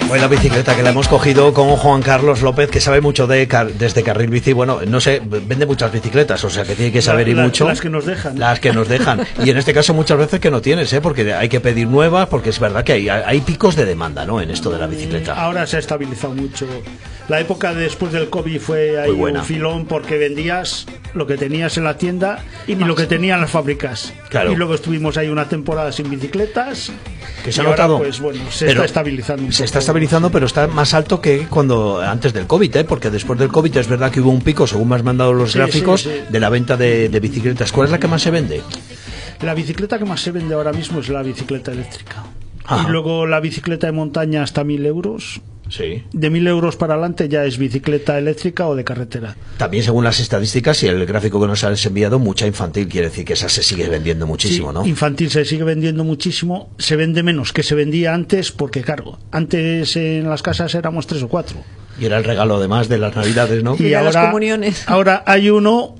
Hoy la bicicleta que la hemos cogido con Juan Carlos López, que sabe mucho desde Carril Bici. Bueno, no sé, vende muchas bicicletas, o sea que tiene que saber y mucho. Las que nos dejan. Las que nos dejan. Y en este caso muchas veces que no tienes, porque hay que pedir nuevas, porque es verdad que hay picos de demanda, ¿no?, en esto de la bicicleta. Ahora se ha estabilizado mucho. La época después del COVID fue ahí un filón, porque vendías lo que tenías en la tienda y lo que tenían las fábricas. Claro. Y luego estuvimos ahí una temporada sin bicicletas. Que se ha notado. Ahora, pues bueno, está estabilizando. Se está estabilizando, pero está más alto que cuando antes del COVID, porque después del COVID es verdad que hubo un pico, según me has mandado los gráficos, de la venta de bicicletas. ¿Cuál es la que más se vende? La bicicleta que más se vende ahora mismo es la bicicleta eléctrica. Ajá. Y luego la bicicleta de montaña hasta 1.000 euros. Sí. De 1.000 euros para adelante ya es bicicleta eléctrica o de carretera. También, según las estadísticas y el gráfico que nos has enviado, mucha infantil, quiere decir que esa se sigue vendiendo muchísimo, ¿no? Infantil se sigue vendiendo muchísimo, se vende menos que se vendía antes, porque claro, antes en las casas éramos 3 o 4. Y era el regalo además de las navidades, ¿no? Y ahora, las comuniones. Ahora hay uno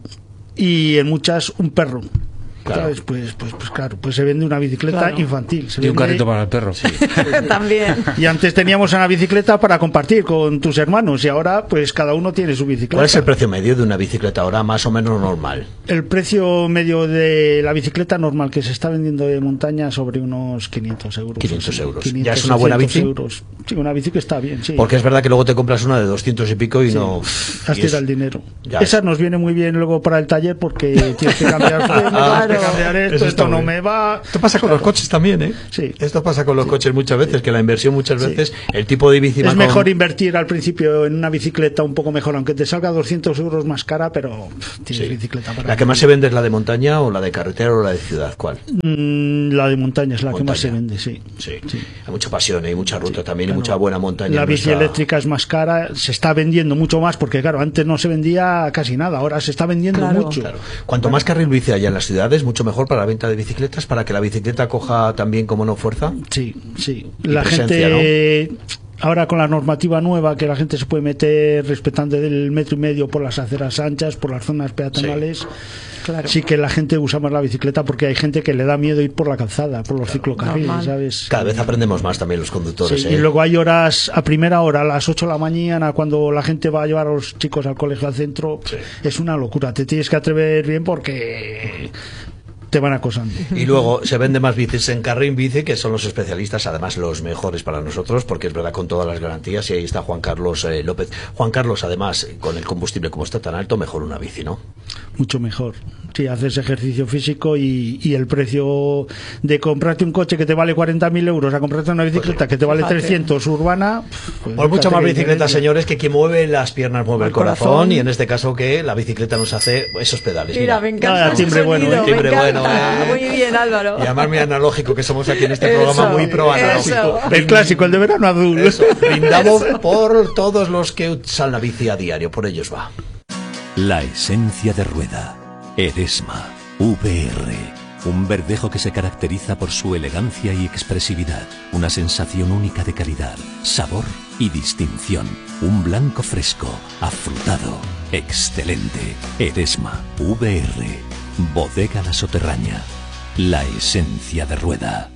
y en muchas un perro. Claro. ¿Sabes? Pues claro, pues se vende una bicicleta infantil. Y un carrito para el perro. Sí. También. Y antes teníamos una bicicleta para compartir con tus hermanos y ahora pues cada uno tiene su bicicleta. ¿Cuál es el precio medio de una bicicleta ahora, más o menos normal? El precio medio de la bicicleta normal que se está vendiendo de montaña sobre unos 500 euros. 500 euros. 500, ¿Ya es una buena bici? Euros. Sí, una bici que está bien, sí. Porque es verdad que luego te compras una de 200 y pico y no... Has tirado el dinero. Ya Esa nos viene muy bien luego para el taller porque tienes que cambiar cambiar esto no me va. Esto pasa con los coches también, ¿eh? Sí. Esto pasa con los coches muchas veces, que la inversión muchas veces, el tipo de bici... Es mejor invertir al principio en una bicicleta un poco mejor, aunque te salga 200 euros más cara, pero tienes bicicleta para... ¿La que más se vende es la de montaña o la de carretera o la de ciudad? ¿Cuál? La de montaña es la que más se vende, sí. Hay mucha pasión, hay mucha ruta también, y mucha buena montaña. La bici eléctrica es más cara, se está vendiendo mucho más, porque claro, antes no se vendía casi nada, ahora se está vendiendo mucho. Claro. Cuanto más carril bici haya en las ciudades, mucho mejor para la venta de bicicletas, para que la bicicleta coja también como no fuerza. Sí. La gente... ¿no? Ahora con la normativa nueva, que la gente se puede meter respetando el 1,5 metros por las aceras anchas, por las zonas peatonales, sí que la gente usa más la bicicleta, porque hay gente que le da miedo ir por la calzada, por los ciclocarriles, ¿sabes? Cada vez aprendemos más también los conductores. Y luego hay horas, a primera hora, a las 8 de la mañana, cuando la gente va a llevar a los chicos al colegio, al centro, es una locura. Te tienes que atrever bien porque... te van acosando. Y luego se vende más bicis en Carril Bici, que son los especialistas, además los mejores para nosotros, porque es verdad, con todas las garantías, y ahí está Juan Carlos López. Juan Carlos, además, con el combustible como está tan alto, mejor una bici, ¿no? Mucho mejor. Sí, haces ejercicio físico y el precio de comprarte un coche que te vale 40.000 euros a comprarte una bicicleta que te vale 300 urbana... Pues mucha más bicicleta, señores, que quien mueve las piernas mueve el corazón, y en este caso que la bicicleta nos hace esos pedales. Mira, me encanta. Timbre bueno, timbre bueno. Muy bien, Álvaro. Y además muy analógico, que somos aquí en este programa, muy pro analógico. El clásico, el de verano azul. Brindamos por todos los que usan la bici a diario, por ellos va. La esencia de rueda. Eresma VR. Un verdejo que se caracteriza por su elegancia y expresividad. Una sensación única de calidad, sabor y distinción. Un blanco fresco, afrutado, excelente. Eresma VR. Bodega La Soterraña. La esencia de rueda.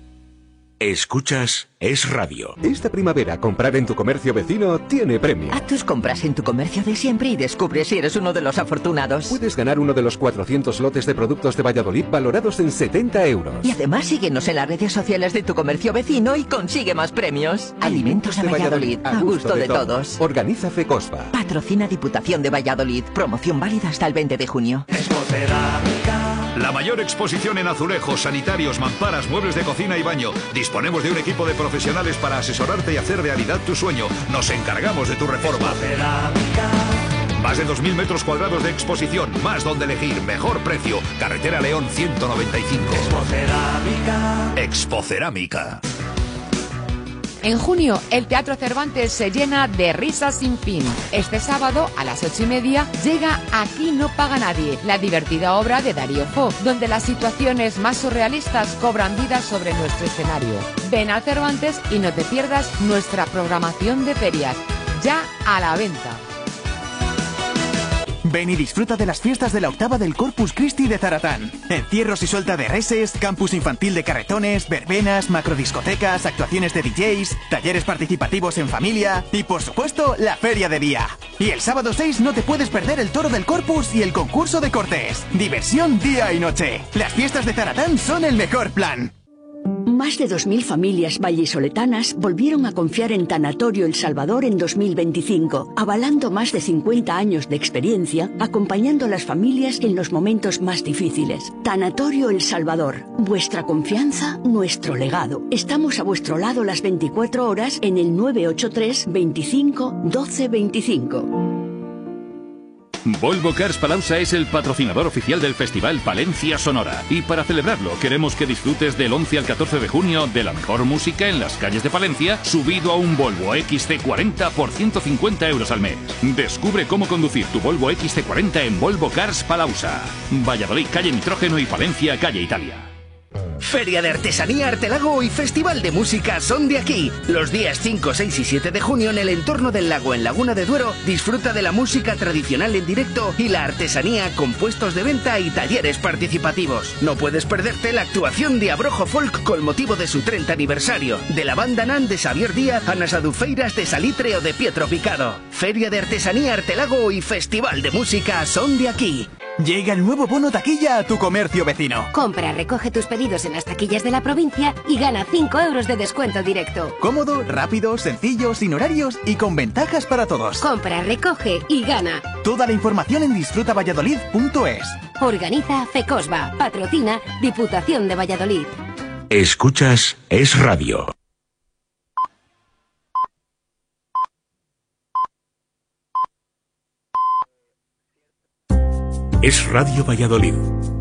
Escuchas Es Radio. Esta primavera, comprar en tu comercio vecino tiene premio. Haz tus compras en tu comercio de siempre y descubre si eres uno de los afortunados. Puedes ganar uno de los 400 lotes de productos de Valladolid valorados en 70 euros. Y además síguenos en las redes sociales de tu comercio vecino y consigue más premios. Alimentos de Valladolid, a gusto de todos. Organiza Fecospa. Patrocina Diputación de Valladolid. Promoción válida hasta el 20 de junio. La mayor exposición en azulejos, sanitarios, mamparas, muebles de cocina y baño. Disponemos de un equipo de profesionales para asesorarte y hacer realidad tu sueño. Nos encargamos de tu reforma. Más de 2.000 metros cuadrados de exposición, más donde elegir, mejor precio. Carretera León 195. Expocerámica. En junio, el Teatro Cervantes se llena de risas sin fin. Este sábado, a las 8:30, llega Aquí no paga nadie, la divertida obra de Darío Fo, donde las situaciones más surrealistas cobran vida sobre nuestro escenario. Ven al Cervantes y no te pierdas nuestra programación de ferias, ya a la venta. Ven y disfruta de las fiestas de la octava del Corpus Christi de Zaratán. Encierros y suelta de reses, campus infantil de carretones, verbenas, macrodiscotecas, actuaciones de DJs, talleres participativos en familia y, por supuesto, la feria de día. Y el sábado 6 no te puedes perder el toro del Corpus y el concurso de cortes. Diversión día y noche. Las fiestas de Zaratán son el mejor plan. Más de 2.000 familias vallisoletanas volvieron a confiar en Tanatorio El Salvador en 2025, avalando más de 50 años de experiencia, acompañando a las familias en los momentos más difíciles. Tanatorio El Salvador, vuestra confianza, nuestro legado. Estamos a vuestro lado las 24 horas en el 983 25 12 25. Volvo Cars Palauza es el patrocinador oficial del Festival Palencia Sonora. Y para celebrarlo, queremos que disfrutes del 11 al 14 de junio de la mejor música en las calles de Palencia, subido a un Volvo XC40 por 150 euros al mes. Descubre cómo conducir tu Volvo XC40 en Volvo Cars Palauza. Valladolid, calle Nitrógeno, y Palencia, calle Italia. Feria de Artesanía Artelago y Festival de Música son de aquí. Los días 5, 6 y 7 de junio en el entorno del lago en Laguna de Duero, disfruta de la música tradicional en directo y la artesanía con puestos de venta y talleres participativos. No puedes perderte la actuación de Abrojo Folk con motivo de su 30 aniversario, de la banda Nan de Xavier Díaz, Anas Adufeiras de Salitre o de Pietro Picado. Feria de Artesanía Artelago y Festival de Música son de aquí. Llega el nuevo bono taquilla a tu comercio vecino. Compra, recoge tus pedidos en las taquillas de la provincia y gana 5 euros de descuento directo. Cómodo, rápido, sencillo, sin horarios y con ventajas para todos. Compra, recoge y gana. Toda la información en disfrutavalladolid.es. Organiza FECOSBA. Patrocina Diputación de Valladolid. Escuchas Es Radio. Es Radio Valladolid,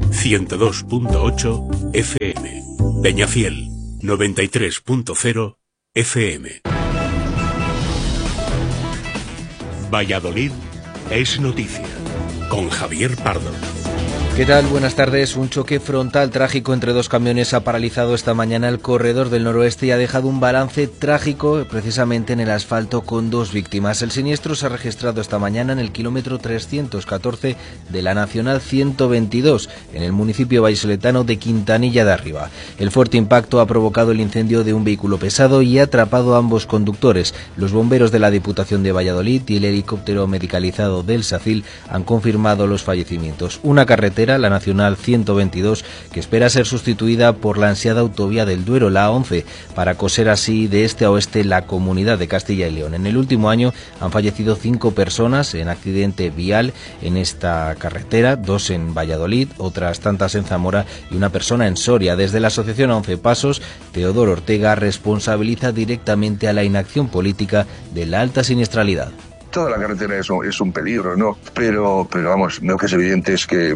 102.8 FM, Peñafiel, 93.0 FM. Valladolid es noticia, con Javier Pardo. ¿Qué tal? Buenas tardes. Un choque frontal trágico entre dos camiones ha paralizado esta mañana el corredor del noroeste y ha dejado un balance trágico precisamente en el asfalto con 2 víctimas. El siniestro se ha registrado esta mañana en el kilómetro 314 de la Nacional 122, en el municipio vallisoletano de Quintanilla de Arriba. El fuerte impacto ha provocado el incendio de un vehículo pesado y ha atrapado a ambos conductores. Los bomberos de la Diputación de Valladolid y el helicóptero medicalizado del SACIL han confirmado los fallecimientos. Una carretera, la Nacional 122, que espera ser sustituida por la ansiada autovía del Duero, la A11, para coser así de este a oeste la comunidad de Castilla y León. En el último año han fallecido 5 personas en accidente vial en esta carretera, 2 en Valladolid, otras tantas en Zamora y una persona en Soria. Desde la asociación 11 Pasos, Teodoro Ortega responsabiliza directamente a la inacción política de la alta siniestralidad. Toda la carretera es un peligro, ¿no? Pero vamos, lo que es evidente es que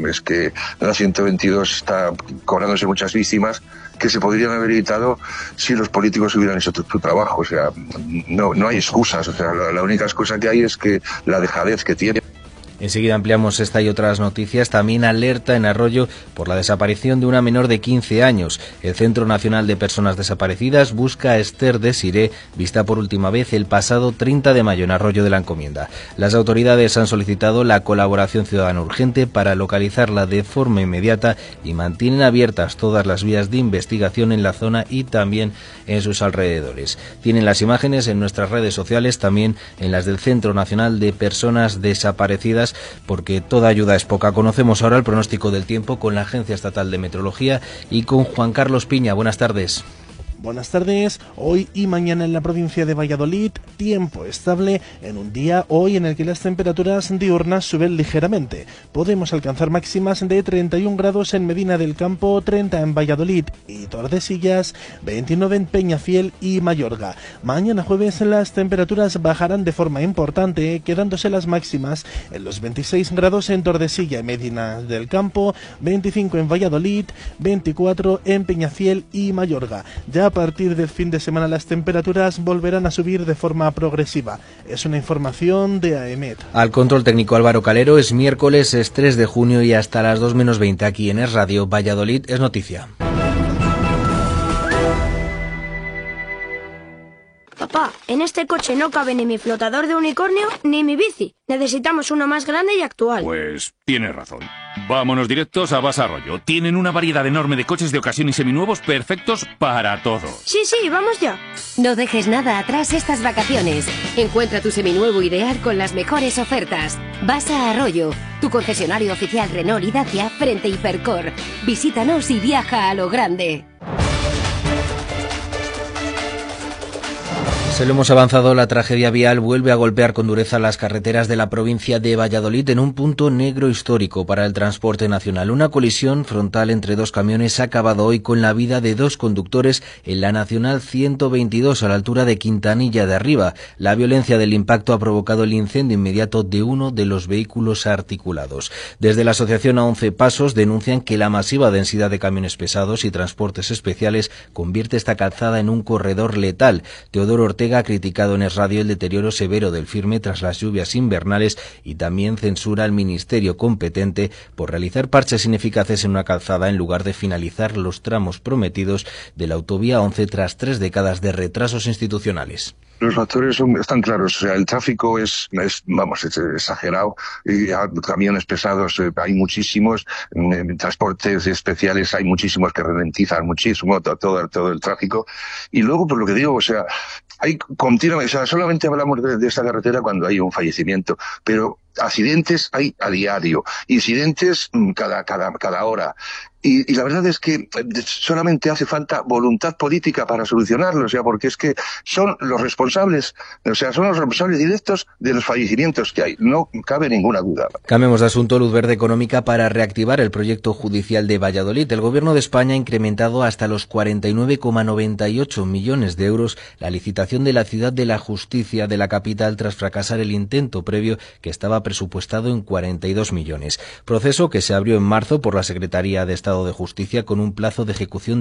la 122 está cobrándose muchas víctimas que se podrían haber evitado si los políticos hubieran hecho su trabajo. O sea, no hay excusas. O sea, la única excusa que hay es que la dejadez que tiene. Enseguida ampliamos esta y otras noticias. También alerta en Arroyo por la desaparición de una menor de 15 años. El Centro Nacional de Personas Desaparecidas busca a Esther Desiré, vista por última vez el pasado 30 de mayo en Arroyo de la Encomienda. Las autoridades han solicitado la colaboración ciudadana urgente para localizarla de forma inmediata y mantienen abiertas todas las vías de investigación en la zona y también en sus alrededores. Tienen las imágenes en nuestras redes sociales, también en las del Centro Nacional de Personas Desaparecidas, porque toda ayuda es poca. Conocemos ahora el pronóstico del tiempo con la Agencia Estatal de Meteorología y con Juan Carlos Piña. Buenas tardes. Buenas tardes. Hoy y mañana en la provincia de Valladolid, tiempo estable en un día hoy en el que las temperaturas diurnas suben ligeramente. Podemos alcanzar máximas de 31 grados en Medina del Campo, 30 en Valladolid y Tordesillas, 29 en Peñafiel y Mayorga. Mañana jueves las temperaturas bajarán de forma importante, quedándose las máximas en los 26 grados en Tordesilla y Medina del Campo, 25 en Valladolid, 24 en Peñafiel y Mayorga. Ya a partir del fin de semana las temperaturas volverán a subir de forma progresiva. Es una información de AEMET. Al control técnico Álvaro Calero. Es miércoles, es 3 de junio y hasta las 2 menos 20 aquí en Es Radio Valladolid es noticia. Papá, en este coche no cabe ni mi flotador de unicornio ni mi bici. Necesitamos uno más grande y actual. Pues tienes razón. Vámonos directos a Basa Arroyo. Tienen una variedad enorme de coches de ocasión y seminuevos perfectos para todo. Sí, vamos ya. No dejes nada atrás estas vacaciones. Encuentra tu seminuevo ideal con las mejores ofertas. Basa Arroyo, tu concesionario oficial Renault y Dacia frente a Hipercor. Visítanos y viaja a lo grande. Se lo hemos avanzado, la tragedia vial vuelve a golpear con dureza las carreteras de la provincia de Valladolid en un punto negro histórico para el transporte nacional. Una colisión frontal entre dos camiones ha acabado hoy con la vida de dos conductores en la Nacional 122 a la altura de Quintanilla de Arriba. La violencia del impacto ha provocado el incendio inmediato de uno de los vehículos articulados. Desde la asociación A 11 Pasos denuncian que la masiva densidad de camiones pesados y transportes especiales convierte esta calzada en un corredor letal. Teodoro Ortega ha criticado en Es Radio el deterioro severo del firme tras las lluvias invernales y también censura al ministerio competente por realizar parches ineficaces en una calzada en lugar de finalizar los tramos prometidos de la autovía 11 tras 3 décadas de retrasos institucionales. Los factores están claros, o sea, el tráfico es exagerado, y camiones pesados hay muchísimos, transportes especiales hay muchísimos que ralentizan muchísimo todo el tráfico, y luego, por lo que digo, o sea, hay continuamente, o sea, solamente hablamos de esta carretera cuando hay un fallecimiento, pero accidentes hay a diario, incidentes cada hora. Y la verdad es que solamente hace falta voluntad política para solucionarlo, o sea, porque es que son los responsables directos de los fallecimientos que hay, no cabe ninguna duda. Cambiemos de asunto. Luz verde económica para reactivar el proyecto judicial de Valladolid. El Gobierno de España ha incrementado hasta los 49,98 millones de euros la licitación de la Ciudad de la Justicia de la capital tras fracasar el intento previo que estaba presupuestado en 42 millones. Proceso que se abrió en marzo por la Secretaría de Estado de Justicia con un plazo de ejecución